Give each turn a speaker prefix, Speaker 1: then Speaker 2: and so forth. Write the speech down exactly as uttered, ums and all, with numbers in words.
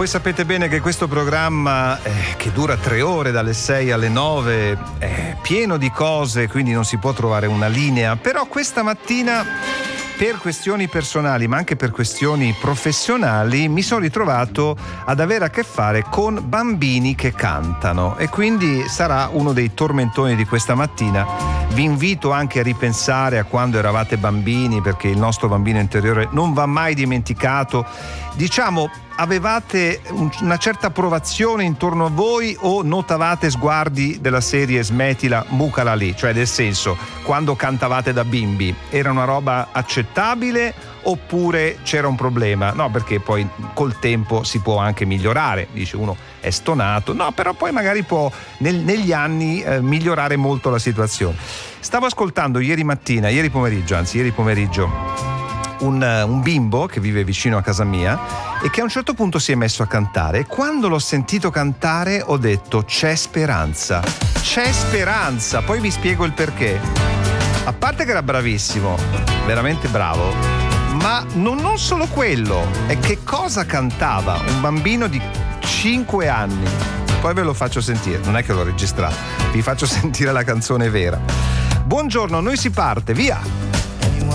Speaker 1: voi sapete bene che questo programma eh, che dura tre ore dalle sei alle nove è pieno di cose, quindi non si può trovare una linea, però questa mattina per questioni personali ma anche per questioni professionali mi sono ritrovato ad avere a che fare con bambini che cantano e quindi sarà uno dei tormentoni di questa mattina. Vi invito anche a ripensare a quando eravate bambini, perché il nostro bambino interiore non va mai dimenticato. Diciamo, avevate un, una certa approvazione intorno a voi o notavate sguardi della serie smettila, bucala lì, cioè nel senso, quando cantavate da bimbi era una roba accettabile oppure c'era un problema? No, perché poi col tempo si può anche migliorare, dice uno è stonato, no, però poi magari può nel, negli anni eh, migliorare molto la situazione. Stavo ascoltando ieri mattina, ieri pomeriggio, anzi ieri pomeriggio Un, un bimbo che vive vicino a casa mia e che a un certo punto si è messo a cantare e quando l'ho sentito cantare ho detto c'è speranza, c'è speranza, poi vi spiego il perché. A parte che era bravissimo, veramente bravo, ma non, non solo quello, è che cosa cantava un bambino di cinque anni. Poi ve lo faccio sentire, non è che l'ho registrato, vi faccio sentire la canzone vera. Buongiorno, noi si parte, via!